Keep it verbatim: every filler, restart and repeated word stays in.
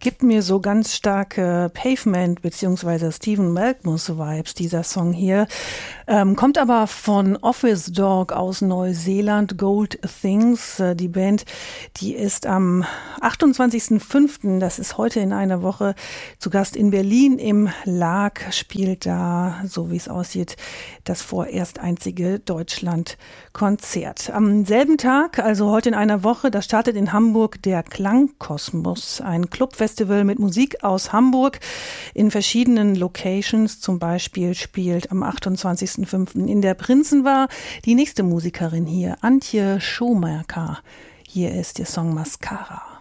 Gibt mir so ganz starke Pavement bzw. Stephen Malkmus Vibes, dieser Song hier. Ähm, kommt aber von Office Dog aus Neuseeland, Gold Things. Äh, die Band, die ist am achtundzwanzigsten fünften, das ist heute in einer Woche, zu Gast in Berlin im L A G, spielt da, so wie es aussieht, das vorerst einzige Deutschland-Konzert. Am selben Tag, also heute in einer Woche, da startet in Hamburg der Klangkosmos, ein Clubfestival mit Musik aus Hamburg in verschiedenen Locations. Zum Beispiel spielt am achtundzwanzigsten fünften in der Prinzenbar die nächste Musikerin hier, Antje Schomaker. Hier ist ihr Song Mascara.